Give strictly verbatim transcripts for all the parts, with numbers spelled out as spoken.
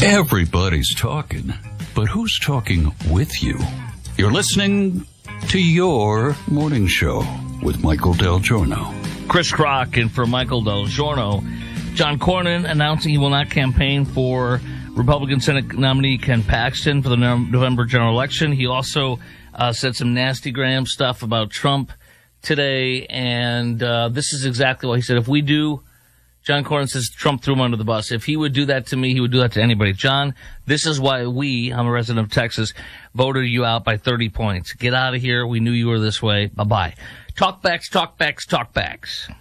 Everybody's talking, but who's talking with you? You're listening to Your Morning Show with Michael Del Giorno. Chris Crock and for Michael Del Giorno. John Cornyn announcing he will not campaign for Republican Senate nominee Ken Paxton for the November general election. He also uh, said some nasty gram stuff about Trump today, and uh, this is exactly what he said. If we do, John Cornyn says Trump threw him under the bus. If he would do that to me, he would do that to anybody. John, this is why we, I'm a resident of Texas, voted you out by thirty points. Get out of here. We knew you were this way. Bye-bye. Talkbacks, talkbacks, talkbacks.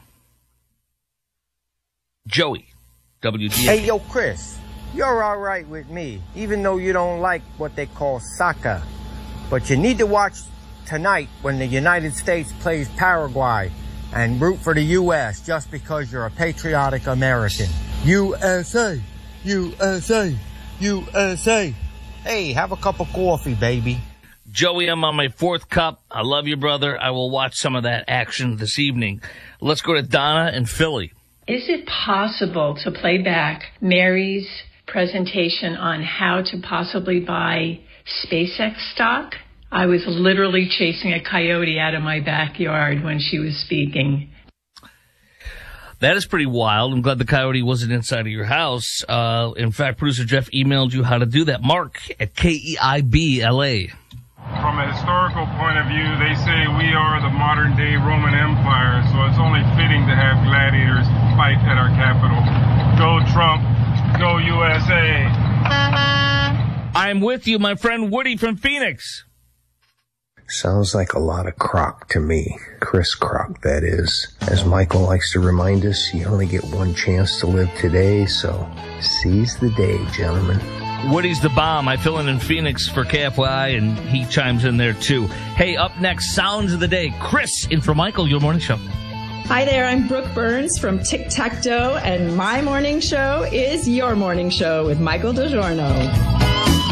Joey, W G A. Hey, yo, Chris, you're all right with me, even though you don't like what they call soccer. But you need to watch tonight when the United States plays Paraguay and root for the U S just because you're a patriotic American. U S A, U S A, U S A. Hey, have a cup of coffee, baby. Joey, I'm on my fourth cup. I love you, brother. I will watch some of that action this evening. Let's go to Donna in Philly. Is it possible to play back Mary's presentation on how to possibly buy SpaceX stock? I was literally chasing a coyote out of my backyard when she was speaking. That is pretty wild. I'm glad the coyote wasn't inside of your house. Uh, in fact, producer Jeff emailed you how to do that. Mark at K E I B L A. From a historical point of view, they say we are the modern-day Roman Empire, so it's only fitting to have gladiators fight at our capital. Go Trump, go U S A. I'm with you, my friend Woody from Phoenix. Sounds like a lot of crock to me. Chris Crock, that is. As Michael likes to remind us, you only get one chance to live today, so seize the day, gentlemen. Woody's the bomb. I fill in in Phoenix for K F Y I, and he chimes in there, too. Hey, up next, Sounds of the Day. Chris in for Michael, your morning show. Hi there, I'm Brooke Burns from Tic Tac Toe, and my morning show is your morning show with Michael DiGiorno.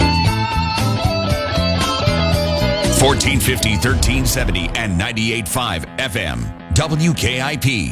fourteen fifty, thirteen seventy, and ninety-eight point five F M. W K I P.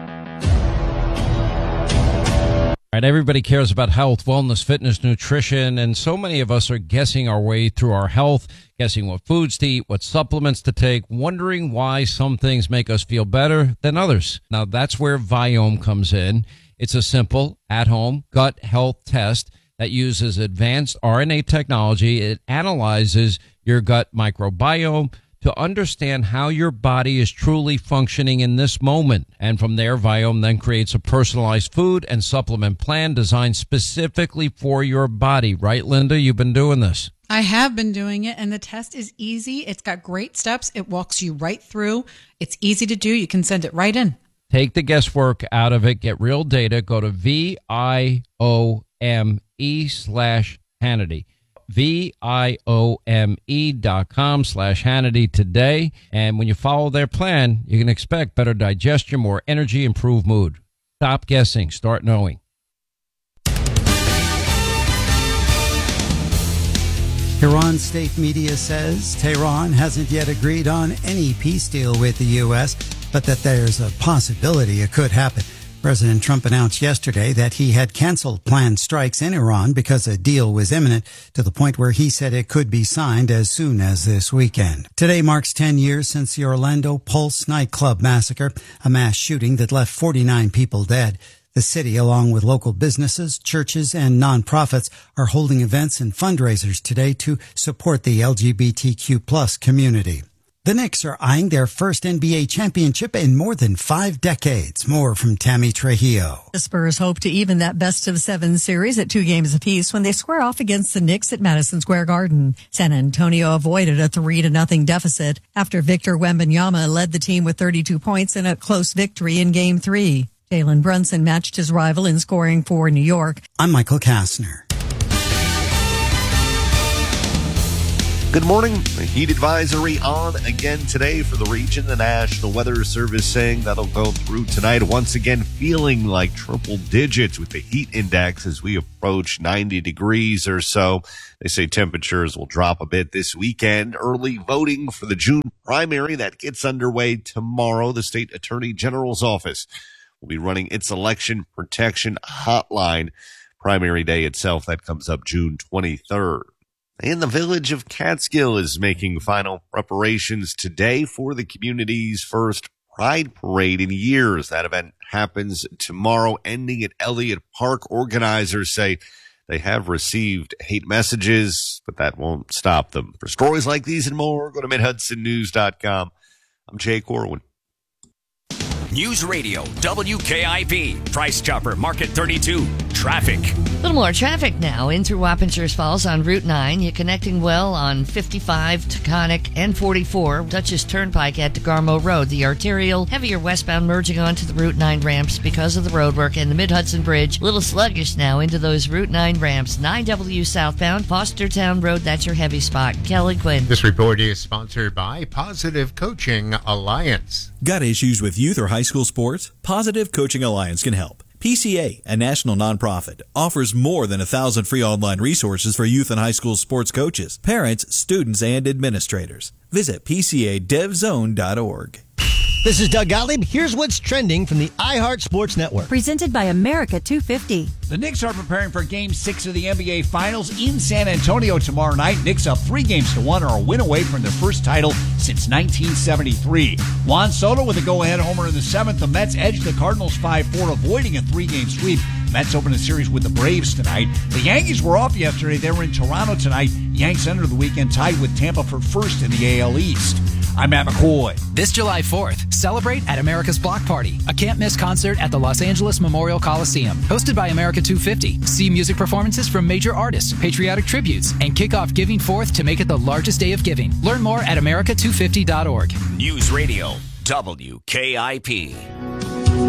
All right, everybody cares about health, wellness, fitness, nutrition, and so many of us are guessing our way through our health, guessing what foods to eat, what supplements to take, wondering why some things make us feel better than others. Now, that's where Viome comes in. It's a simple, at-home gut health test that uses advanced R N A technology. It analyzes your gut microbiome to understand how your body is truly functioning in this moment. And from there, Viome then creates a personalized food and supplement plan designed specifically for your body. Right, Linda? You've been doing this. I have been doing it, and the test is easy. It's got great steps. It walks you right through. It's easy to do. You can send it right in. Take the guesswork out of it. Get real data. Go to V I O M E slash Hannity. V-I-O-M-E dot com slash Hannity today. And when you follow their plan, you can expect better digestion, more energy, improved mood. Stop guessing. Start knowing. Iran state media says Tehran hasn't yet agreed on any peace deal with the U S, but that there's a possibility it could happen. President Trump announced yesterday that he had canceled planned strikes in Iran because a deal was imminent, to the point where he said it could be signed as soon as this weekend. Today marks ten years since the Orlando Pulse nightclub massacre, a mass shooting that left forty-nine people dead. The city, along with local businesses, churches, and nonprofits, are holding events and fundraisers today to support the L G B T Q plus community. The Knicks are eyeing their first N B A championship in more than five decades. More from Tammy Trujillo. The Spurs hope to even that best-of-seven series at two games apiece when they square off against the Knicks at Madison Square Garden. San Antonio avoided a three to nothing deficit after Victor Wembanyama led the team with thirty-two points in a close victory in Game three. Jalen Brunson matched his rival in scoring for New York. I'm Michael Kastner. Good morning. A heat advisory on again today for the region. The National Weather Service saying that'll go through tonight. Once again, feeling like triple digits with the heat index as we approach ninety degrees or so. They say temperatures will drop a bit this weekend. Early voting for the June primary that gets underway tomorrow. The state attorney general's office will be running its election protection hotline. primary day itself, that comes up June twenty-third. And the village of Catskill is making final preparations today for the community's first Pride Parade in years. That event happens tomorrow, ending at Elliott Park. Organizers say they have received hate messages, but that won't stop them. For stories like these and more, go to mid hudson news dot com. I'm Jay Corwin. News Radio, W K I P, Price Chopper, Market thirty-two, traffic. A little more traffic now in through Wappingers Falls on Route nine. You're connecting well on fifty-five, Taconic, and forty-four, Dutchess Turnpike at DeGarmo Road. The arterial, heavier westbound merging onto the Route nine ramps because of the roadwork, and the Mid-Hudson Bridge, a little sluggish now into those Route nine ramps. nine W southbound, Fostertown Road, that's your heavy spot. Kelly Quinn. This report is sponsored by Positive Coaching Alliance. Got issues with youth or high school sports? Positive Coaching Alliance can help. P C A, a national nonprofit, offers more than a thousand free online resources for youth and high school sports coaches, parents, students, and administrators. Visit P C A dev zone dot org. This is Doug Gottlieb. Here's what's trending from the iHeart Sports Network. Presented by America two fifty. The Knicks are preparing for Game six of the N B A Finals in San Antonio tomorrow night. Knicks up three games to one, are a win away from their first title since nineteen seventy-three. Juan Soto with a go-ahead homer in the seventh. The Mets edged the Cardinals five four, avoiding a three-game sweep. Mets open a series with the Braves tonight. The Yankees were off yesterday. They were in Toronto tonight. Yanks enter the weekend tied with Tampa for first in the A L East. I'm Matt McCoy. This July fourth, celebrate at America's Block Party, a can't-miss concert at the Los Angeles Memorial Coliseum. Hosted by America two fifty. See music performances from major artists, patriotic tributes, and kick off Giving Fourth to make it the largest day of giving. Learn more at America two fifty dot org. News Radio, W K I P.